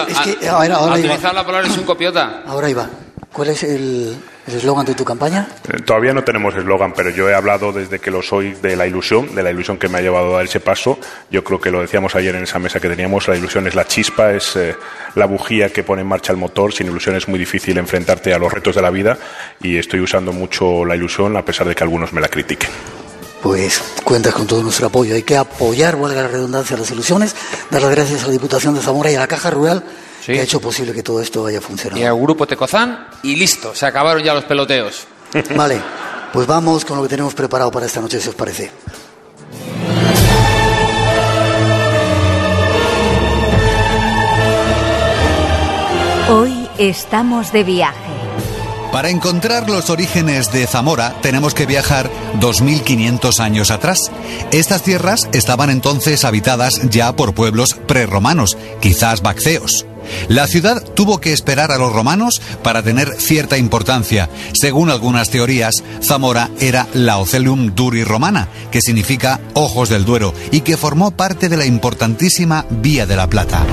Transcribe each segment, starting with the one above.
ha utilizado la palabra es un copiota. Ahora iba. ¿Cuál es el eslogan de tu campaña? Todavía no tenemos eslogan, pero yo he hablado desde que lo soy de la ilusión que me ha llevado a dar ese paso. Yo creo que lo decíamos ayer en esa mesa que teníamos, la ilusión es la chispa, es la bujía que pone en marcha el motor. Sin ilusión es muy difícil enfrentarte a los retos de la vida y estoy usando mucho la ilusión a pesar de que algunos me la critiquen. Pues cuentas con todo nuestro apoyo. Hay que apoyar, valga la redundancia, las ilusiones, dar las gracias a la Diputación de Zamora y a la Caja Rural, que ha hecho posible que todo esto haya funcionado. Y al Grupo Tecozán y listo, se acabaron ya los peloteos. Vale, pues vamos con lo que tenemos preparado para esta noche, si os parece. Hoy estamos de viaje. Para encontrar los orígenes de Zamora tenemos que viajar 2500 años atrás. Estas tierras estaban entonces habitadas ya por pueblos prerromanos, quizás bacceos. La ciudad tuvo que esperar a los romanos para tener cierta importancia. Según algunas teorías, Zamora era la Ocelum Duri romana, que significa ojos del Duero, y que formó parte de la importantísima Vía de la Plata.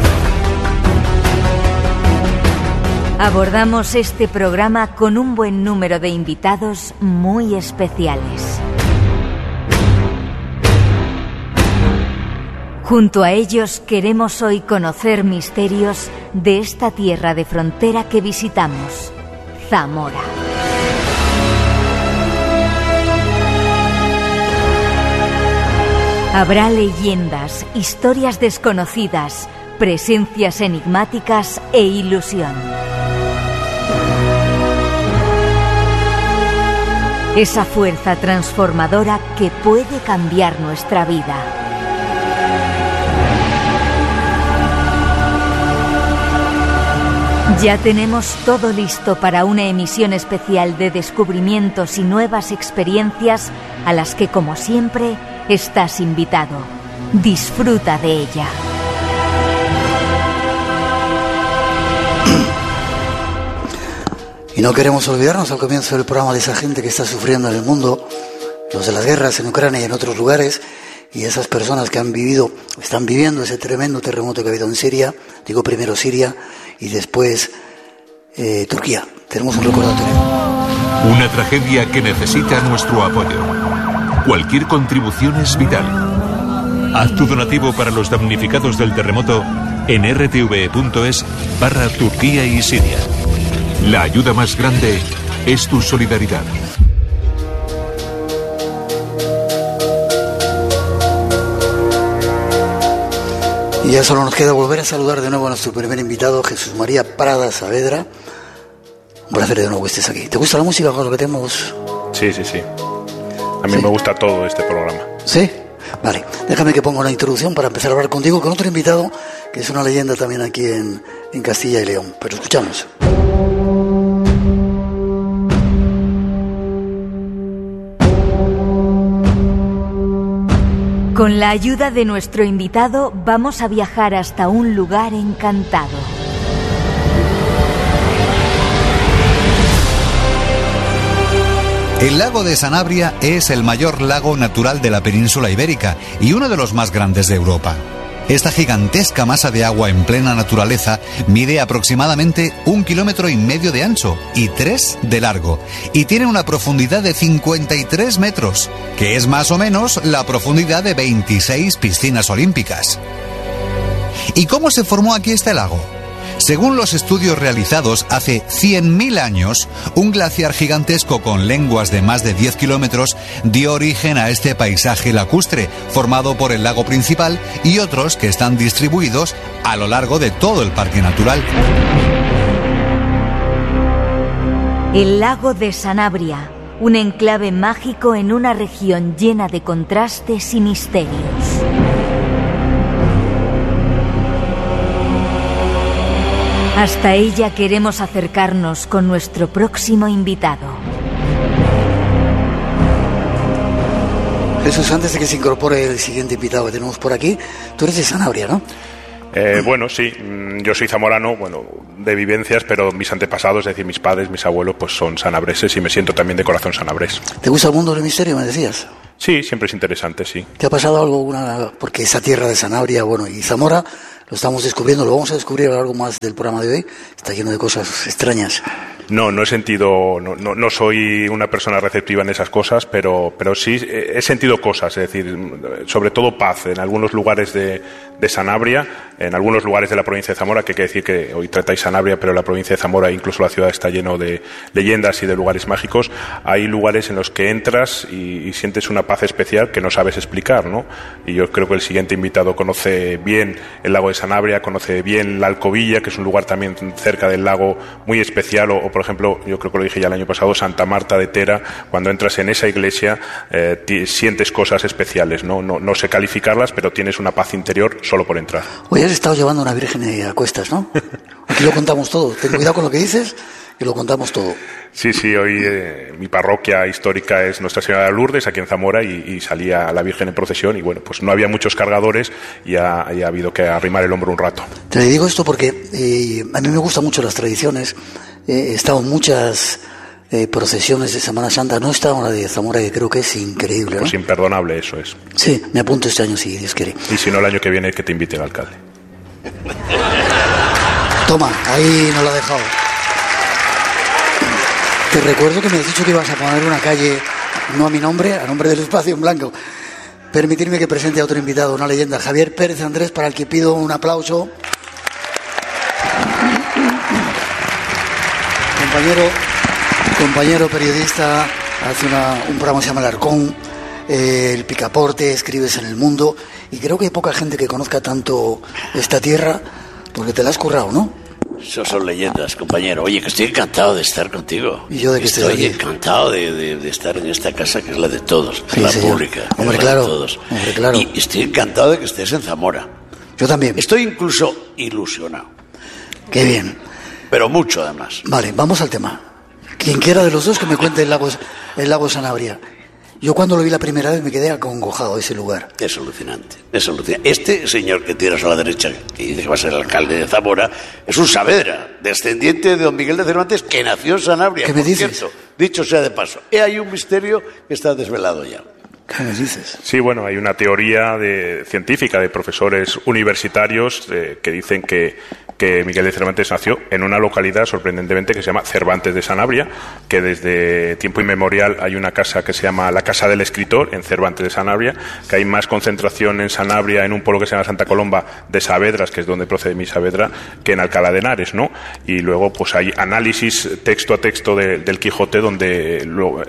Abordamos este programa con un buen número de invitados muy especiales. Junto a ellos queremos hoy conocer misterios de esta tierra de frontera que visitamos, Zamora. Habrá leyendas, historias desconocidas, presencias enigmáticas e ilusión. Esa fuerza transformadora que puede cambiar nuestra vida. Ya tenemos todo listo para una emisión especial de descubrimientos y nuevas experiencias a las que, como siempre, estás invitado. Disfruta de ella. Y no queremos olvidarnos al comienzo del programa de esa gente que está sufriendo en el mundo, los de las guerras en Ucrania y en otros lugares, y esas personas que están viviendo ese tremendo terremoto que ha habido en Siria. Digo primero Siria y después Turquía. Tenemos un recordatorio. Una tragedia que necesita nuestro apoyo. Cualquier contribución es vital. Haz tu donativo para los damnificados del terremoto en rtve.es/Turquía y Siria. La ayuda más grande es tu solidaridad. Y ya solo nos queda volver a saludar de nuevo a nuestro primer invitado, Jesús María Prada Saavedra. Un placer de nuevo que estés aquí. ¿Te gusta la música con lo que tenemos? Sí. A mí me gusta todo este programa. ¿Sí? Vale, déjame que ponga una introducción para empezar a hablar contigo con otro invitado que es una leyenda también aquí en Castilla y León. Pero escuchamos. Con la ayuda de nuestro invitado vamos a viajar hasta un lugar encantado. El lago de Sanabria es el mayor lago natural de la península ibérica y uno de los más grandes de Europa. Esta gigantesca masa de agua en plena naturaleza mide aproximadamente 1,5 kilómetros de ancho y 3 de largo, y tiene una profundidad de 53 metros, que es más o menos la profundidad de 26 piscinas olímpicas. ¿Y cómo se formó aquí este lago? Según los estudios realizados hace 100.000 años, un glaciar gigantesco con lenguas de más de 10 kilómetros dio origen a este paisaje lacustre, formado por el lago principal y otros que están distribuidos a lo largo de todo el parque natural. El lago de Sanabria, un enclave mágico en una región llena de contrastes y misterios. Hasta ella queremos acercarnos con nuestro próximo invitado. Jesús, antes de que se incorpore el siguiente invitado que tenemos por aquí, tú eres de Sanabria, ¿no? Bueno, sí, yo soy zamorano, de vivencias, pero mis antepasados, es decir, mis padres, mis abuelos, pues son sanabreses y me siento también de corazón sanabrés. ¿Te gusta el mundo del misterio, me decías? Sí, siempre es interesante, sí. ¿Te ha pasado algo, porque esa tierra de Sanabria, y Zamora, lo estamos descubriendo, lo vamos a descubrir a lo largo más del programa de hoy. Está lleno de cosas extrañas. No he sentido, no soy una persona receptiva en esas cosas, pero sí he sentido cosas, es decir, sobre todo paz en algunos lugares de Sanabria, en algunos lugares de la provincia de Zamora, que hay que decir que hoy tratáis Sanabria, pero la provincia de Zamora, incluso la ciudad, está lleno de leyendas y de lugares mágicos. Hay lugares en los que entras y sientes una paz especial que no sabes explicar, ¿no? Y yo creo que el siguiente invitado conoce bien el lago de Sanabria, conoce bien la Alcobilla, que es un lugar también cerca del lago muy especial, o por ejemplo, yo creo que lo dije ya el año pasado, Santa Marta de Tera. Cuando entras en esa iglesia sientes cosas especiales, no sé calificarlas, pero tienes una paz interior solo por entrar. Hoy has estado llevando a una virgen a cuestas, ¿no? Aquí lo contamos todo. Ten cuidado con lo que dices, que lo contamos todo. Sí, hoy mi parroquia histórica es Nuestra Señora de Lourdes, aquí en Zamora, y salía la Virgen en procesión, y bueno, pues no había muchos cargadores y ha habido que arrimar el hombro un rato. Te digo esto porque a mí me gustan mucho las tradiciones. He estado en muchas procesiones de Semana Santa. No he estado en la de Zamora, que creo que es increíble, ¿no? Pues imperdonable, eso es. Sí, me apunto este año, si Dios quiere. Y si no, el año que viene que te invite el alcalde. Toma, ahí nos lo ha dejado. Te recuerdo que me has dicho que ibas a poner una calle, no a mi nombre, a nombre del Espacio en Blanco. Permitirme que presente a otro invitado, una leyenda, Javier Pérez Andrés, para el que pido un aplauso. Compañero periodista, hace un programa que se llama El Arcón, El Picaporte, escribes en El Mundo, y creo que hay poca gente que conozca tanto esta tierra, porque te la has currado, ¿no? Eso son leyendas, compañero. Oye, que estoy encantado de estar contigo. Y yo de que estoy encantado de estar en esta casa que es la de todos, sí, la señor. Pública. Hombre, claro. De todos. Hombre, claro. Y estoy encantado de que estés en Zamora. Yo también. Estoy incluso ilusionado. Qué bien. Pero mucho, además. Vale, vamos al tema. Quien quiera de los dos que me cuente el lago Sanabria. Yo cuando lo vi la primera vez me quedé acongojado de ese lugar. Es alucinante, es alucinante. Este señor que tienes a la derecha, que dice que va a ser el alcalde de Zamora, es un Saavedra, descendiente de don Miguel de Cervantes, que nació en Sanabria. ¿Qué me dices? Cierto, dicho sea de paso. Hay un misterio que está desvelado ya. ¿Qué me dices? Sí, bueno, hay una teoría científica de profesores universitarios que dicen que Miguel de Cervantes nació en una localidad sorprendentemente que se llama Cervantes de Sanabria, que desde tiempo inmemorial hay una casa que se llama la Casa del Escritor en Cervantes de Sanabria, que hay más concentración en Sanabria, en un pueblo que se llama Santa Colomba, de Saavedras, que es donde procede mi Saavedra, que en Alcalá de Henares, ¿no? Y luego pues hay análisis texto a texto del Quijote donde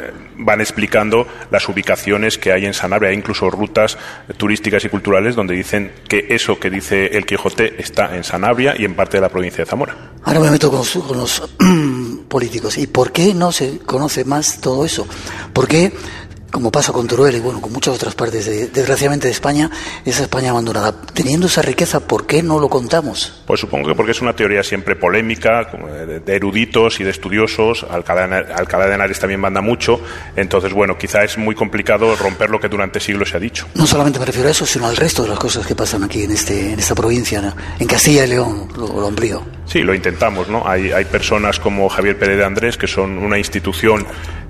van explicando las ubicaciones que hay en Sanabria. Hay incluso rutas turísticas y culturales donde dicen que eso que dice el Quijote está en Sanabria y en parte de la provincia de Zamora. Ahora me meto con los políticos. ¿Y por qué no se conoce más todo eso? ¿Por qué, como pasa con Teruel y bueno, con muchas otras partes, desgraciadamente, de España, esa España abandonada? Teniendo esa riqueza, ¿por qué no lo contamos? Pues supongo que porque es una teoría siempre polémica, de eruditos y de estudiosos. Alcalá de Henares también manda mucho. Entonces, bueno, quizá es muy complicado romper lo que durante siglos se ha dicho. No solamente me refiero a eso, sino al resto de las cosas que pasan aquí en esta provincia, ¿no? En Castilla y León, lo amplío. Sí, lo intentamos, ¿no? Hay personas como Javier Pérez Andrés, que son una institución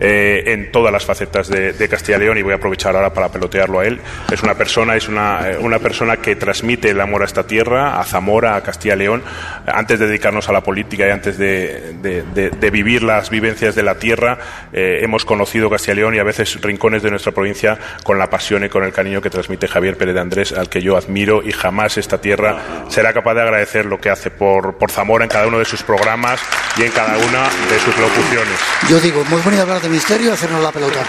en todas las facetas de Castilla y León, y voy a aprovechar ahora para pelotearlo a él. Es una persona que transmite el amor a esta tierra, a Zamora, a Castilla y León, antes de dedicarnos a la política y antes de vivir las vivencias de la tierra. Hemos conocido Castilla y León y a veces rincones de nuestra provincia con la pasión y con el cariño que transmite Javier Pérez Andrés, al que yo admiro, y jamás esta tierra será capaz de agradecer lo que hace por Zamora en cada uno de sus programas y en cada una de sus locuciones. Yo digo, hemos venido a hablar de misterio y hacernos la pelota.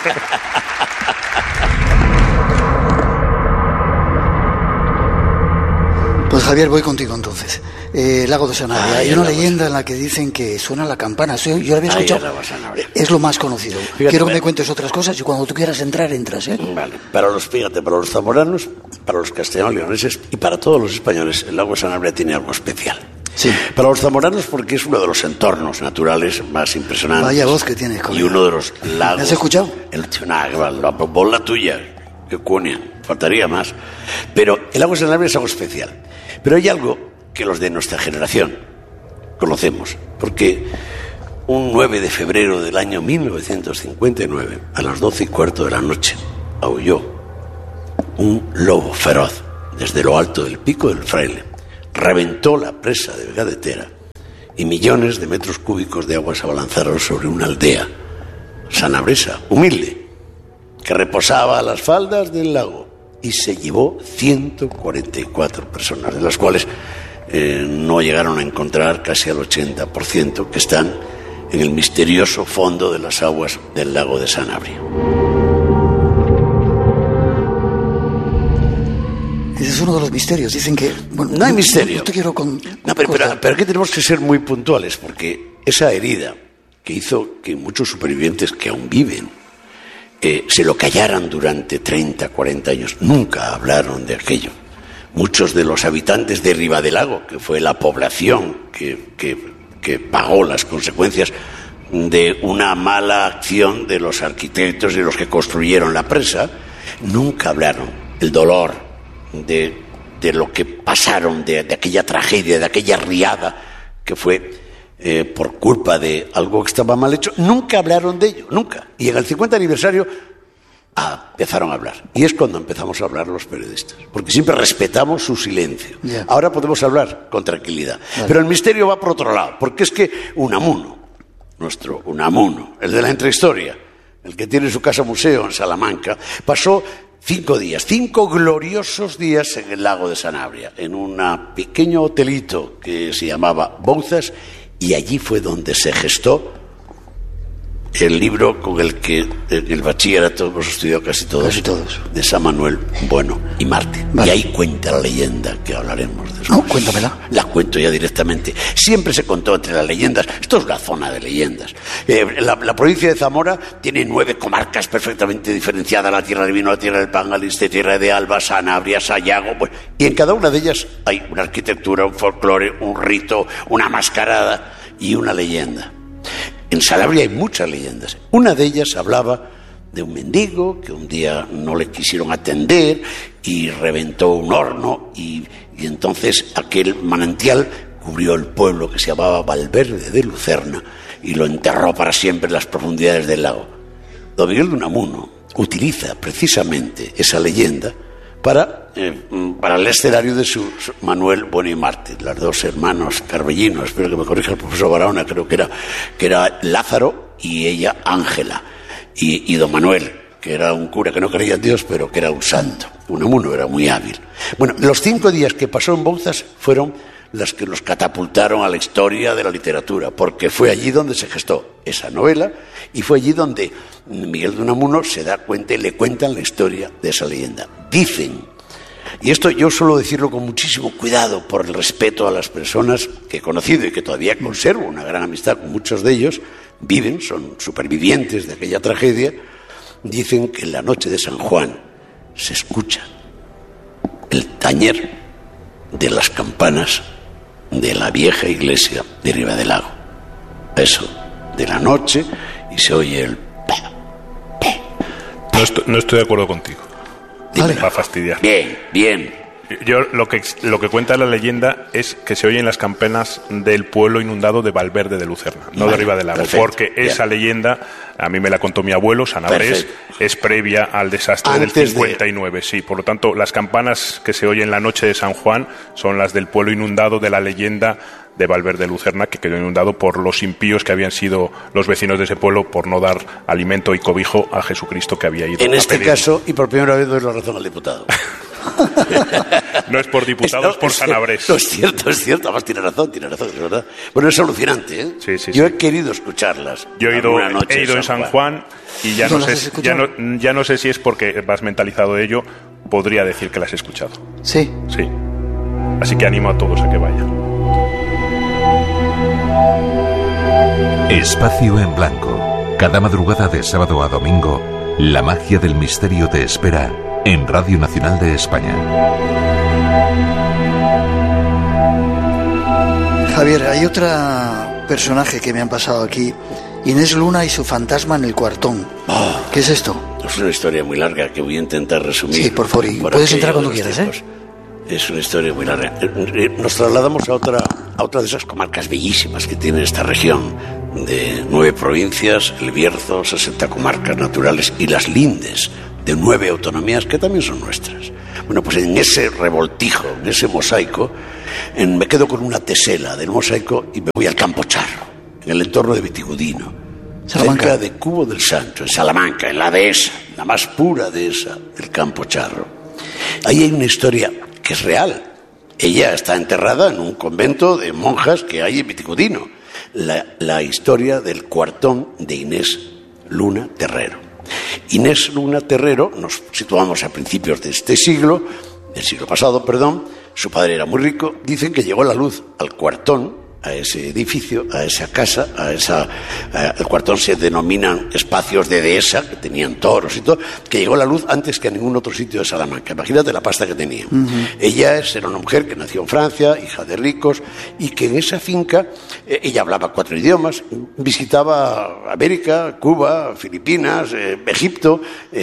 Pues Javier, voy contigo entonces. Lago de Sanabria. Hay una leyenda en la que dicen que suena la campana. Yo la había escuchado. Es lo más conocido. Fíjate, quiero que me cuentes otras cosas y cuando tú quieras entrar, entras, ¿eh? Vale. Para los zamoranos, para los castellano-leoneses y para todos los españoles, el lago de Sanabria tiene algo especial. Sí. Para los zamoranos porque es uno de los entornos naturales más impresionantes. Vaya voz que tienes, colega. Y uno de los lagos. ¿Me has escuchado? Pon la tuya, que cunia, faltaría más. Pero el lago de Sanabria es algo especial. Pero hay algo que los de nuestra generación conocemos, porque un 9 de febrero del año 1959, a las 12:15 de la noche, aulló un lobo feroz desde lo alto del Pico del Fraile, reventó la presa de Vega de Tera y millones de metros cúbicos de agua se abalanzaron sobre una aldea sanabresa, humilde, que reposaba a las faldas del lago, y se llevó 144 personas, de las cuales no llegaron a encontrar casi al 80%, que están en el misterioso fondo de las aguas del lago de Sanabria. Ese es uno de los misterios. Dicen que... Bueno, no hay misterio. No te quiero pero aquí tenemos que ser muy puntuales, porque esa herida que hizo que muchos supervivientes que aún viven se lo callaran durante 30, 40 años, nunca hablaron de aquello. Muchos de los habitantes de Ribadelago, que fue la población que pagó las consecuencias de una mala acción de los arquitectos y los que construyeron la presa, nunca hablaron el dolor de lo que pasaron, de aquella tragedia, de aquella riada que fue por culpa de algo que estaba mal hecho. Nunca hablaron de ello, nunca. Y en el 50 aniversario empezaron a hablar. Y es cuando empezamos a hablar los periodistas, porque siempre respetamos su silencio. Yeah. Ahora podemos hablar con tranquilidad. Vale. Pero el misterio va por otro lado, porque es que Unamuno, nuestro Unamuno, el de la entrehistoria, el que tiene su casa museo en Salamanca, pasó 5 días, 5 gloriosos días en el lago de Sanabria, en un pequeño hotelito que se llamaba Bouzas, y allí fue donde se gestó el libro con el que en el bachillerato hemos estudiado casi todos, de San Manuel Bueno y Marte. Vale. Y ahí cuenta la leyenda, que hablaremos después. No, cuéntamela. La cuento ya directamente. Siempre se contó entre las leyendas. Esto es la zona de leyendas. La provincia de Zamora tiene 9 comarcas perfectamente diferenciadas: la tierra del vino, la tierra del pan, Aliste, tierra de Alba, Sanabria, Sayago. Bueno, y en cada una de ellas hay una arquitectura, un folclore, un rito, una mascarada y una leyenda. En Sanabria hay muchas leyendas. Una de ellas hablaba de un mendigo que un día no le quisieron atender y reventó un horno, y entonces aquel manantial cubrió el pueblo, que se llamaba Valverde de Lucerna, y lo enterró para siempre en las profundidades del lago. Don Miguel de Unamuno utiliza precisamente esa leyenda para el escenario de su Manuel Bueno y Marte, las dos hermanos Carbellino. Espero que me corrija el profesor Barahona, creo que era Lázaro y ella Ángela, y don Manuel, que era un cura que no creía en Dios, pero que era un santo. Unamuno era muy hábil. Bueno, los 5 días que pasó en Bouzas fueron las que los catapultaron a la historia de la literatura, porque fue allí donde se gestó esa novela, y fue allí donde Miguel de Unamuno se da cuenta y le cuentan la historia de esa leyenda. Dicen, y esto yo suelo decirlo con muchísimo cuidado por el respeto a las personas que he conocido y que todavía conservo una gran amistad con muchos de ellos, son supervivientes de aquella tragedia, dicen que en la noche de San Juan se escucha el tañer de las campanas de la vieja iglesia de Ribadelago. Eso, de la noche, y se oye el... No estoy de acuerdo contigo. Vale. Va a fastidiar. Bien. Yo lo que cuenta la leyenda es que se oyen las campanas del pueblo inundado de Valverde de Lucerna, no de Ribadelago, perfecto, porque esa leyenda, a mí me la contó mi abuelo, Sanabrés, es previa al desastre del 59, sí. Por lo tanto, las campanas que se oyen la noche de San Juan son las del pueblo inundado de la leyenda de Valverde de Lucerna, que quedó inundado por los impíos que habían sido los vecinos de ese pueblo por no dar alimento y cobijo a Jesucristo, que había ido en este caso, y por primera vez doy la razón al diputado. No es por diputados, por Sanabrés. No, es cierto, además tiene razón, es verdad. Bueno, es alucinante, ¿eh? Sí. Yo he querido escucharlas. Yo he ido en San Juan y ya no sé si es porque vas mentalizado de ello, podría decir que las he escuchado. Sí. Sí. Así que animo a todos a que vayan. Espacio en Blanco. Cada madrugada de sábado a domingo, la magia del misterio te espera en Radio Nacional de España. Javier, hay otra personaje que me han pasado aquí, Inés Luna y su fantasma en el cuartón. ¿Qué es esto? Es una historia muy larga que voy a intentar resumir. Sí, por favor, puedes entrar cuando quieras, tiempos. Es una historia muy larga. Nos trasladamos a otra de esas comarcas bellísimas que tiene esta región, de 9 provincias, el Bierzo, 60 comarcas naturales y las lindes de 9 autonomías que también son nuestras. Bueno, pues en ese revoltijo, en ese mosaico, me quedo con una tesela del mosaico y me voy al Campo Charro, en el entorno de Vitigudino, cerca de Cubo del Santo, en Salamanca, en la dehesa, la más pura dehesa del Campo Charro. Ahí hay una historia que es real. Ella está enterrada en un convento de monjas que hay en Vitigudino. La historia del cuartón de Inés Luna Terrero. Inés Luna Terrero, nos situamos a principios de este siglo, del siglo pasado, perdón. Su padre era muy rico. Dicen que llegó la luz al cuartón, a ese edificio, a esa casa, el cuartón se denominan espacios de dehesa, que tenían toros y todo, que llegó la luz antes que a ningún otro sitio de Salamanca. Imagínate la pasta que tenía. Ella era una mujer que nació en Francia, hija de ricos, y que en esa finca, ella hablaba 4 idiomas, visitaba América, Cuba, Filipinas, Egipto,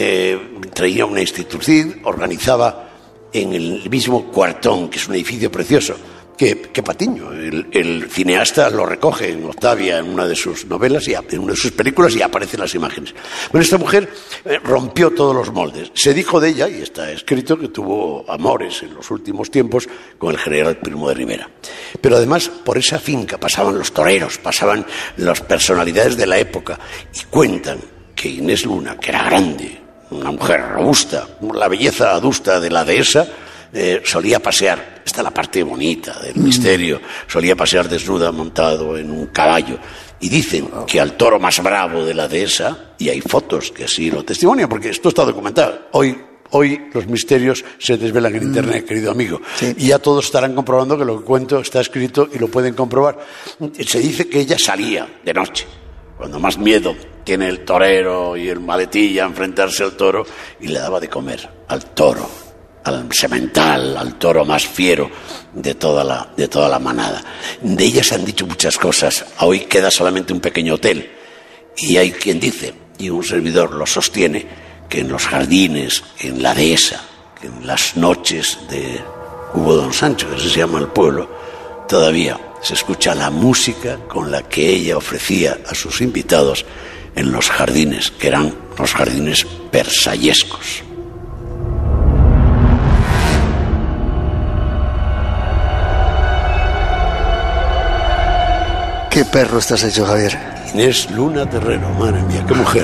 traía una institución, organizaba en el mismo cuartón, que es un edificio precioso, que Patiño, el cineasta, lo recoge en Octavia, en una de sus novelas, y en una de sus películas, y aparecen las imágenes. Bueno, esta mujer rompió todos los moldes. Se dijo de ella, y está escrito, que tuvo amores en los últimos tiempos con el general Primo de Rivera. Pero además, por esa finca pasaban los toreros, pasaban las personalidades de la época, y cuentan que Inés Luna, que era grande, una mujer robusta, la belleza adusta de la dehesa, solía pasear, esta es la parte bonita del misterio, solía pasear desnuda montado en un caballo, y dicen que al toro más bravo de la dehesa, y hay fotos que así lo testimonian, porque esto está documentado, hoy los misterios se desvelan en internet, querido amigo, y ya todos estarán comprobando que lo que cuento está escrito y lo pueden comprobar. Se dice que ella salía de noche, cuando más miedo tiene el torero y el maletilla a enfrentarse al toro, y le daba de comer al toro, al semental, al toro más fiero de toda la manada. De ella se han dicho muchas cosas. Hoy queda solamente un pequeño hotel, y hay quien dice, y un servidor lo sostiene, que en los jardines, en la dehesa, que en las noches de Hugo Don Sancho, que así se llama el pueblo, todavía se escucha la música con la que ella ofrecía a sus invitados en los jardines, que eran los jardines versallescos. ¿Qué perro estás hecho, Javier? Inés Luna Terrero, madre mía, qué mujer.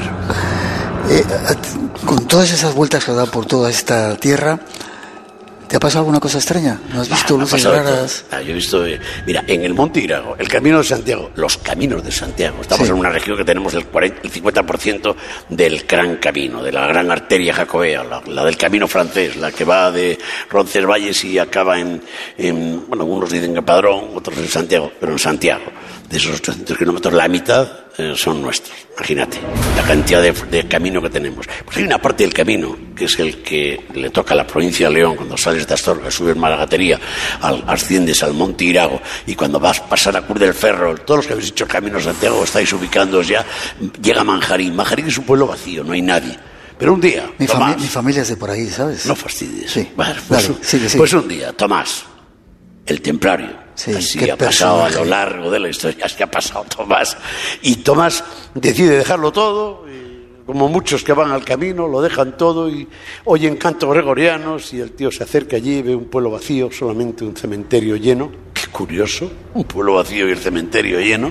Con todas esas vueltas que has dado por toda esta tierra, ¿te ha pasado alguna cosa extraña? ¿No has visto luces raras? Yo he visto, mira, en el Monte Irago, el Camino de Santiago, los caminos de Santiago. Estamos en una región que tenemos el 50% del Gran Camino, de la gran arteria jacobea, la del Camino francés, la que va de Roncesvalles y acaba bueno, algunos dicen en Padrón, otros en Santiago, pero en Santiago. De esos 800 kilómetros, la mitad son nuestros. Imagínate la cantidad de camino que tenemos. Pues hay una parte del camino, que es el que le toca a la provincia de León, cuando sales de Astorga, subes Malagatería, asciendes al Monte Irago, y cuando vas a pasar a Cruz del Ferro, todos los que habéis hecho el Camino a Santiago estáis ubicándoos ya, llega Manjarín. Manjarín es un pueblo vacío, no hay nadie. Pero un día, mi familia es de por ahí, ¿sabes? No fastidies. Sí. Bueno, Pues un día, Tomás, el templario, así ha pasado a lo largo de la historia, así ha pasado Tomás. Y Tomás decide dejarlo todo, como muchos que van al camino, lo dejan todo y oyen cantos gregorianos, y el tío se acerca allí, ve un pueblo vacío, solamente un cementerio lleno. Qué curioso, un pueblo vacío y el cementerio lleno.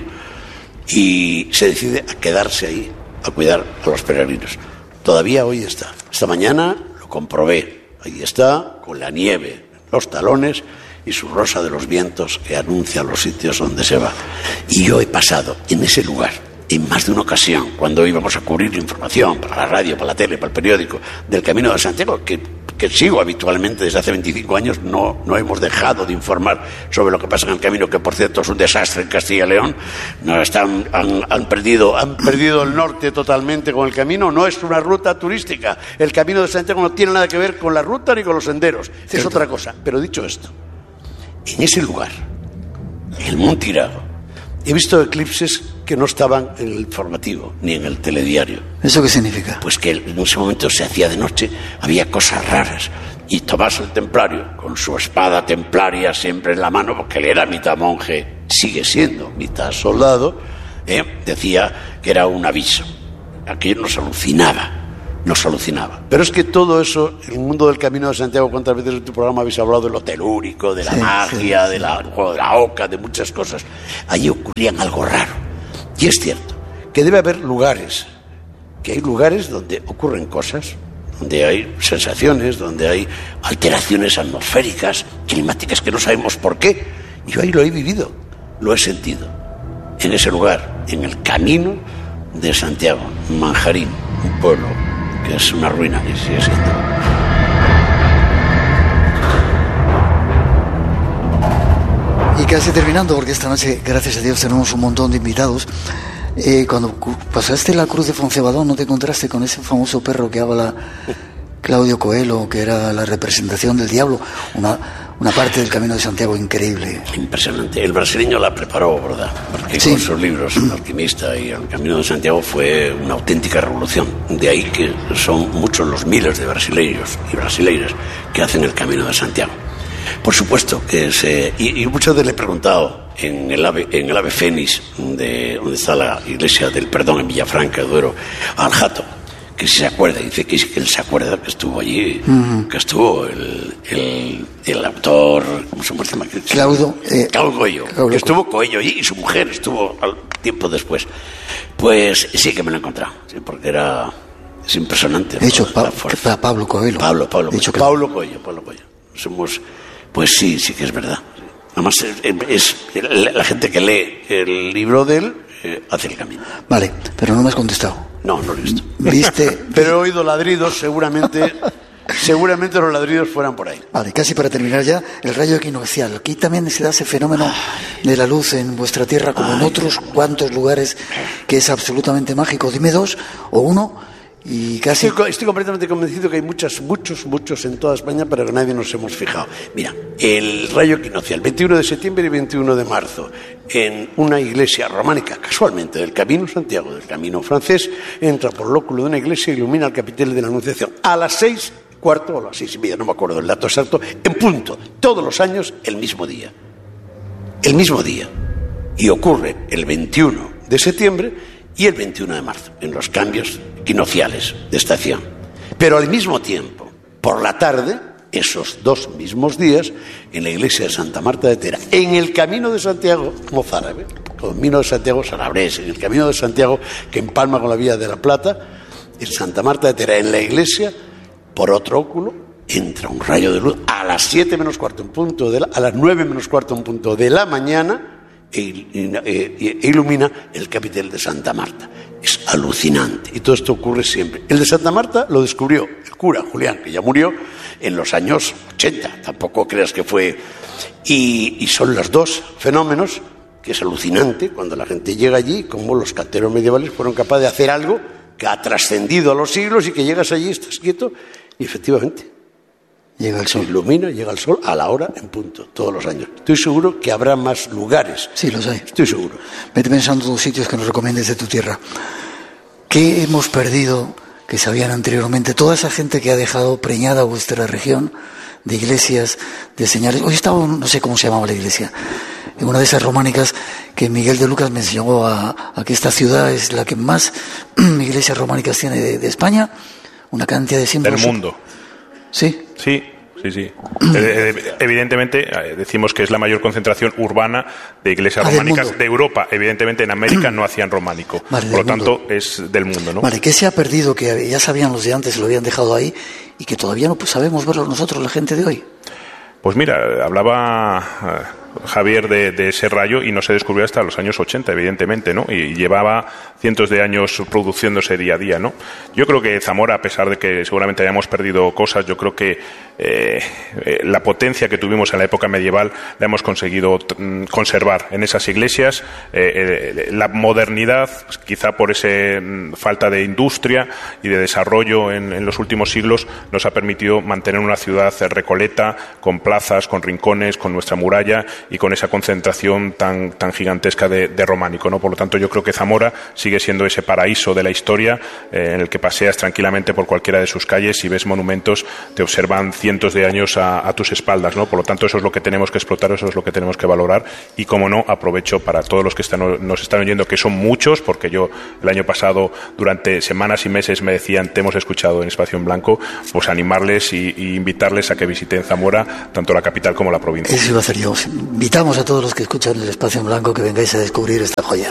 Y se decide a quedarse ahí, a cuidar a los peregrinos. Todavía hoy está. Esta mañana lo comprobé. Ahí está, con la nieve, los talones y su rosa de los vientos que anuncia los sitios donde se va. Y yo he pasado en ese lugar, en más de una ocasión, cuando íbamos a cubrir información para la radio, para la tele, para el periódico, del Camino de Santiago, que sigo habitualmente desde hace 25 años, no hemos dejado de informar sobre lo que pasa en el camino, que por cierto es un desastre en Castilla y León. Han perdido el norte totalmente con el camino. No es una ruta turística. El Camino de Santiago no tiene nada que ver con la ruta ni con los senderos. Es otra cosa. Pero dicho esto, en ese lugar, en el Monte Irago, he visto eclipses que no estaban en el informativo ni en el telediario. ¿Eso qué significa? Pues que en ese momento se hacía de noche, había cosas raras. Y Tomás el Templario, con su espada templaria siempre en la mano, porque él era mitad monje, sigue siendo mitad soldado, decía que era un aviso. Aquello nos alucinaba. nos alucinaba. Pero es que todo eso, el mundo del Camino de Santiago, ¿cuántas veces en tu programa habéis hablado del telúrico, de la magia, del juego de la oca, de muchas cosas? Allí ocurrían algo raro. Y es cierto que debe haber lugares, que hay lugares donde ocurren cosas, donde hay sensaciones, donde hay alteraciones atmosféricas, climáticas, que no sabemos por qué. Yo ahí lo he vivido, lo he sentido, en ese lugar, en el Camino de Santiago, Manjarín, un pueblo que es una ruina y sigue siendo. Y casi terminando, porque esta noche, gracias a Dios, tenemos un montón de invitados. Cuando pasaste la cruz de Foncebadón, ¿no te encontraste con ese famoso perro que habla Claudio Coelho, que era la representación del diablo? Una parte del Camino de Santiago increíble. Impresionante. El brasileño la preparó, ¿verdad? Porque con sus libros, El alquimista y El Camino de Santiago, fue una auténtica revolución. De ahí que son muchos los miles de brasileños y brasileiras que hacen el Camino de Santiago. Por supuesto que y muchas veces le he preguntado en el ave Fénix, donde está la iglesia del Perdón en Villafranca, Duero, al Jato, que si se acuerda, dice que él se acuerda que estuvo allí, que estuvo el autor, ¿cómo se llama? Claudio Coelho, que estuvo Coelho allí y su mujer estuvo al tiempo después. Pues sí que me lo he encontrado, sí, porque es impresionante. De hecho, Pablo Coelho. Pablo Coelho. Somos, pues sí que es verdad. Además, es la gente que lee el libro de él hace el camino. Vale, pero no me has contestado. No lo he visto. ¿Viste? Pero he oído ladridos, seguramente los ladridos fueran por ahí. Vale, casi para terminar ya, el rayo equinoccial. Aquí también se da ese fenómeno de la luz en vuestra tierra, como en otros cuantos lugares, que es absolutamente mágico. Dime dos o uno. Y casi... Estoy completamente convencido que hay muchos en toda España, pero que nadie nos hemos fijado. Mira, el rayo equinoccial, 21 de septiembre y 21 de marzo, en una iglesia románica, casualmente, del Camino Santiago, del Camino francés, entra por el óculo de una iglesia e ilumina el capitel de la Anunciación. A las 6:15 o a las 6:30, no me acuerdo el dato exacto, en punto, todos los años, el mismo día. El mismo día. Y ocurre el 21 de septiembre y el 21 de marzo, en los cambios equinocciales de estación. Pero al mismo tiempo, por la tarde, esos dos mismos días, en la iglesia de Santa Marta de Tera, en el Camino de Santiago, mozárabe, Camino de Santiago Salabrés, en el Camino de Santiago que empalma con la Vía de la Plata, en Santa Marta de Tera, en la iglesia, por otro óculo, entra un rayo de luz a las 7:15 en punto, a las 9:15 en punto de la mañana, e ilumina el capitel de Santa Marta. Es alucinante. Y todo esto ocurre siempre. El de Santa Marta lo descubrió el cura Julián, que ya murió en los años 80. Tampoco creas que fue... Y son los dos fenómenos que es alucinante cuando la gente llega allí, como los canteros medievales fueron capaces de hacer algo que ha trascendido a los siglos y que llegas allí, estás quieto y efectivamente... Llega el sol. Se ilumina, llega el sol a la hora en punto, todos los años. Estoy seguro que habrá más lugares. Sí, los hay. Estoy seguro. Vete pensando en los sitios que nos recomiendes de tu tierra. ¿Qué hemos perdido que sabían anteriormente? Toda esa gente que ha dejado preñada vuestra región de iglesias, de señales. Hoy estaba, no sé cómo se llamaba la iglesia, en una de esas románicas que Miguel de Lucas me enseñó a que esta ciudad es la que más iglesias románicas tiene de España. Una cantidad de símbolos. Del mundo. Sí. Sí. Evidentemente decimos que es la mayor concentración urbana de iglesias románicas de Europa. Evidentemente en América no hacían románico. Vale, por lo tanto es del mundo, ¿no? Vale, ¿qué se ha perdido que ya sabían los de antes, lo habían dejado ahí y que todavía no sabemos verlo nosotros, la gente de hoy? Pues mira, hablaba Javier de ese rayo y no se descubrió hasta los años 80, evidentemente, ¿no? Y llevaba cientos de años produciéndose día a día, ¿no? Yo creo que Zamora, a pesar de que seguramente hayamos perdido cosas, yo creo que la potencia que tuvimos en la época medieval la hemos conseguido conservar en esas iglesias. La modernidad, pues, quizá por esa falta de industria y de desarrollo en los últimos siglos, nos ha permitido mantener una ciudad recoleta, con plazas, con rincones, con nuestra muralla y con esa concentración tan gigantesca de románico, ¿no? Por lo tanto, yo creo que Zamora sigue siendo ese paraíso de la historia en el que paseas tranquilamente por cualquiera de sus calles y ves monumentos, te observan cientos de años a tus espaldas, ¿no? Por lo tanto, eso es lo que tenemos que explotar, eso es lo que tenemos que valorar y, como no, aprovecho para todos los que nos están oyendo, que son muchos, porque yo el año pasado durante semanas y meses me decían te hemos escuchado en Espacio en Blanco, pues animarles y invitarles a que visiten Zamora, tanto la capital como la provincia. Eso iba a hacer yo. Invitamos a todos los que escuchan el Espacio en Blanco que vengáis a descubrir esta joya.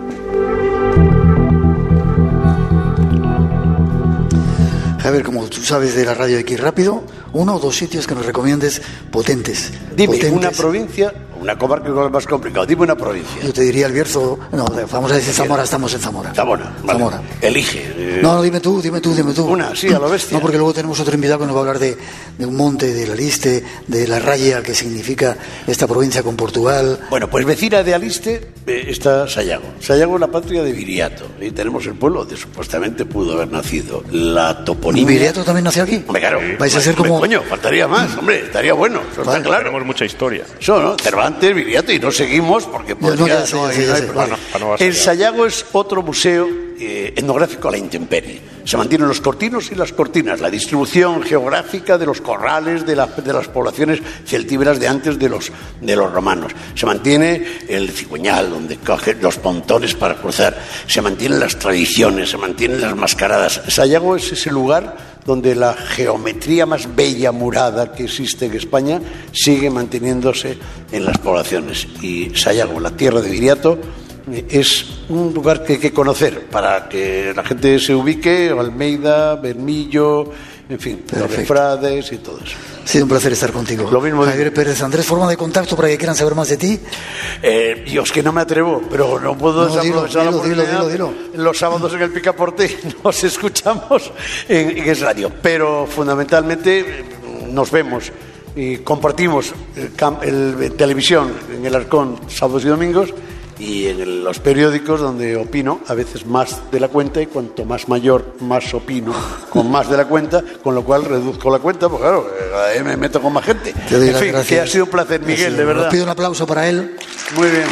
A ver, como tú sabes de la radio X Rápido, 1 o 2 sitios que nos recomiendes potentes. Dime, una provincia, una comarca que es más complicado. Dime una provincia. Yo te diría El Bierzo. No, vamos a decir Zamora, estamos en Zamora. Zamora, vale. Zamora. Elige. No, dime tú. Una, sí, a lo bestia. No, porque luego tenemos otro invitado que nos va a hablar de un monte, de la Aliste, de la raya que significa esta provincia con Portugal. Bueno, pues vecina de Aliste está Sayago. Sayago es la patria de Viriato. Y tenemos el pueblo donde supuestamente pudo haber nacido. La toponimia. ¿Viriato también nació aquí? Hombre, claro. Vais a ser como... Coño, faltaría más, hombre, estaría bueno. Eso está claro. Tenemos mucha historia. Eso, ¿no? Cervantes, Viriato, y no seguimos porque podría... El Sayago es otro museo etnográfico a la intemperie. Se mantienen los cortinos y las cortinas, la distribución geográfica de los corrales de las poblaciones celtíberas de antes de los romanos. Se mantiene el cigüeñal, donde cogen los pontones para cruzar. Se mantienen las tradiciones, se mantienen las mascaradas. Sayago es ese lugar donde la geometría más bella murada que existe en España sigue manteniéndose en las poblaciones. Y Sayago, la tierra de Viriato, es un lugar que hay que conocer para que la gente se ubique. Almeida, Bermillo, en fin, los Frades y todo eso. Ha sido un placer estar contigo. Lo mismo. Javier Pérez Andrés, forma de contacto para que quieran saber más de ti. Yo es que no me atrevo, pero no puedo desaprovechar la oportunidad. Dilo. Los sábados en el Picaporte nos escuchamos en Es Radio, pero fundamentalmente nos vemos y compartimos televisión en el Arcón sábados y domingos, y en los periódicos donde opino a veces más de la cuenta, y cuanto más mayor más opino con más de la cuenta, con lo cual reduzco la cuenta, pues claro, cada vez me meto con más gente. En fin, que ha sido un placer, Miguel, de verdad. Os pido un aplauso para él. Muy bien.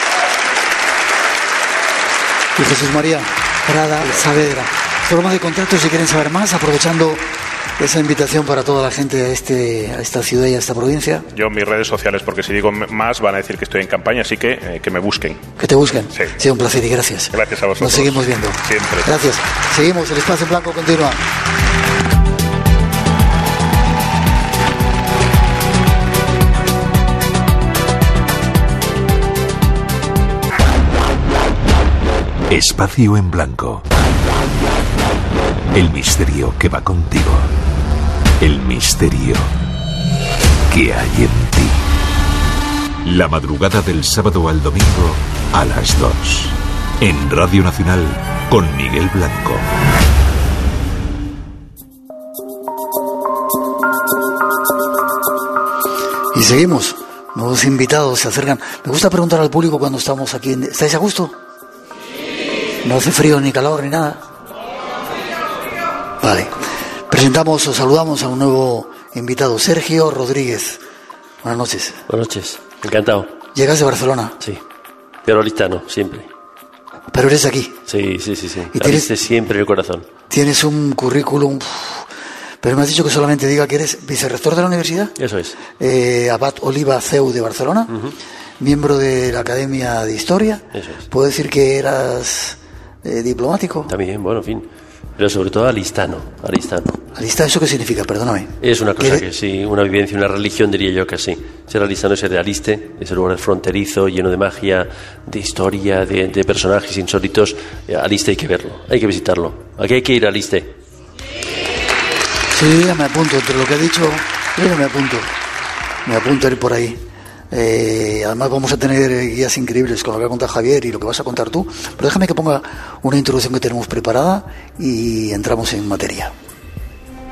Y Jesús María Prada Saavedra. Forma de contacto si quieren saber más, aprovechando esa invitación para toda la gente a esta ciudad y a esta provincia. Yo en mis redes sociales, porque si digo más van a decir que estoy en campaña, así que me busquen. Que te busquen. Sí. Sí, un placer y gracias. Gracias a vosotros. Nos seguimos viendo. Siempre. Gracias. Seguimos, el Espacio en Blanco continúa. Espacio en Blanco. El misterio que va contigo. El misterio que hay en ti. La madrugada del sábado al domingo a las 2. En Radio Nacional con Miguel Blanco. Y seguimos. Nuevos invitados se acercan. Me gusta preguntar al público cuando estamos aquí. ¿Estáis a gusto? ¿No hace frío ni calor ni nada? Vale. Presentamos o saludamos a un nuevo invitado, Sergio Rodríguez. Buenas noches. Buenas noches, encantado. ¿Llegas de Barcelona? Sí, pero listano, siempre. ¿Pero eres de aquí? Sí. ¿Y tienes siempre en el corazón? Tienes un currículum... Pero me has dicho que solamente diga que eres vicerrector de la universidad. Eso es. Abad Oliva CEU de Barcelona, miembro de la Academia de Historia. Eso es. ¿Puedo decir que eras diplomático? También, bueno, en fin. Pero sobre todo alistano. ¿Alista eso qué significa? Perdóname. Es una cosa que sí, una vivencia, una religión, diría yo que sí. Ser alistano es ser de Aliste, ese lugar fronterizo, lleno de magia, de historia, de personajes insólitos. Aliste hay que verlo, hay que visitarlo. Aquí hay que ir a Aliste. Sí, ya me apunto, entre lo que he dicho, yo me apunto a ir por ahí. Además vamos a tener guías increíbles con lo que va a contar Javier y lo que vas a contar tú, pero déjame que ponga una introducción que tenemos preparada y entramos en materia.